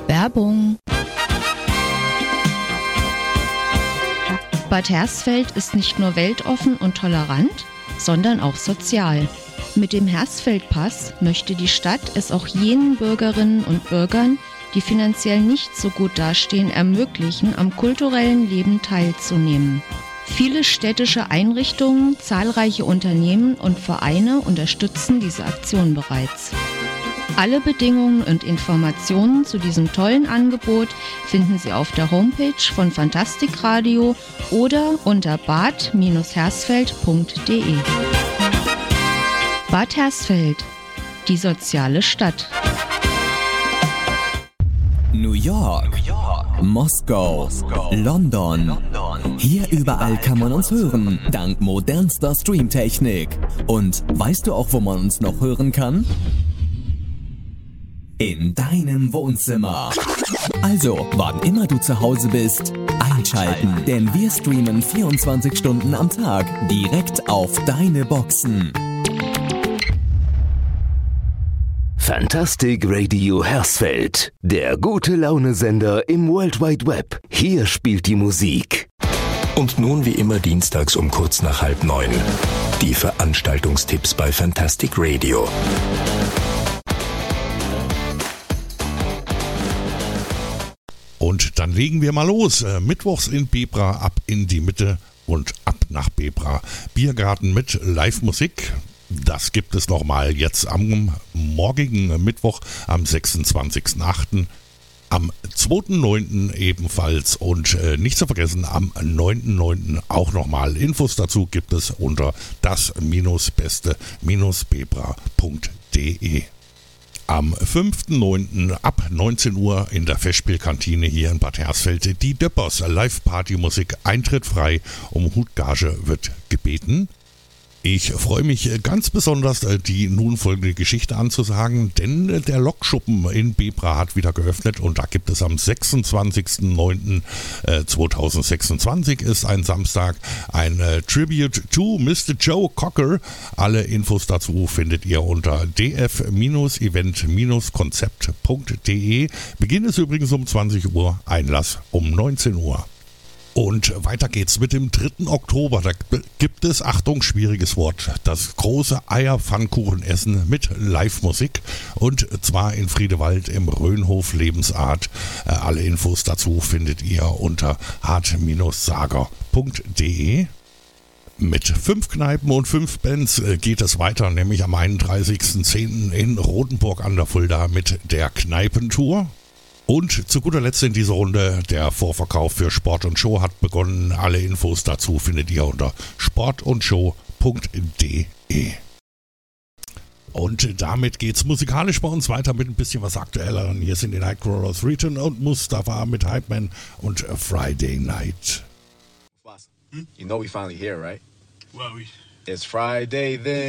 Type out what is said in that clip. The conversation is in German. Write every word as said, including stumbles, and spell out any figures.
Werbung. Bad Hersfeld ist nicht nur weltoffen und tolerant, sondern auch sozial. Mit dem Hersfeldpass möchte die Stadt es auch jenen Bürgerinnen und Bürgern, die finanziell nicht so gut dastehen, ermöglichen, am kulturellen Leben teilzunehmen. Viele städtische Einrichtungen, zahlreiche Unternehmen und Vereine unterstützen diese Aktion bereits. Alle Bedingungen und Informationen zu diesem tollen Angebot finden Sie auf der Homepage von Fantastik Radio oder unter bad hersfeld punkt de. Bad Hersfeld, die soziale Stadt. New York, New York. Moskau, Moskau. London. London. Hier überall kann man uns hören, dank modernster Streamtechnik. Und weißt du auch, wo man uns noch hören kann? In deinem Wohnzimmer. Also, wann immer du zu Hause bist, einschalten, denn wir streamen vierundzwanzig Stunden am Tag direkt auf deine Boxen. Fantastic Radio Hersfeld, der Gute-Laune-Sender im World Wide Web. Hier spielt die Musik. Und nun wie immer dienstags um kurz nach halb neun. Die Veranstaltungstipps bei Fantastic Radio. Und dann legen wir mal los. Mittwochs in Bebra, ab in die Mitte und ab nach Bebra. Biergarten mit Live-Musik. Das gibt es nochmal jetzt am morgigen Mittwoch, am sechsundzwanzigsten achten Am zweiten neunten ebenfalls und äh, nicht zu vergessen, am neunten neunten auch nochmal. Infos dazu gibt es unter das beste bebra punkt de. Am fünften neunten ab neunzehn Uhr in der Festspielkantine hier in Bad Hersfeld die Döppers Live-Party-Musik, Eintritt frei, um Hutgage wird gebeten. Ich freue mich ganz besonders, die nun folgende Geschichte anzusagen, denn der Lokschuppen in Bebra hat wieder geöffnet und da gibt es am sechsundzwanzigsten neunten zweitausendsechsundzwanzig ist ein Samstag ein Tribute to Mister Joe Cocker. Alle Infos dazu findet ihr unter d f event konzept punkt de. Beginn ist übrigens um zwanzig Uhr, Einlass um neunzehn Uhr. Und weiter geht's mit dem dritten Oktober. Da gibt es, Achtung, schwieriges Wort, das große Eierpfannkuchenessen mit Live-Musik. Und zwar in Friedewald im Röhnhof Lebensart. Alle Infos dazu findet ihr unter hart sager punkt de. Mit fünf Kneipen und fünf Bands geht es weiter, nämlich am einunddreißigsten zehnten in Rotenburg an der Fulda mit der Kneipentour. Und zu guter Letzt in dieser Runde, der Vorverkauf für Sport und Show hat begonnen. Alle Infos dazu findet ihr unter sport und show punkt de. Und damit geht's musikalisch bei uns weiter mit ein bisschen was Aktuelleren. Hier sind die Nightcrawlers Return und Mustafa mit Hype Man und Friday Night. You know we finally here, right? Well, we... It's Friday then.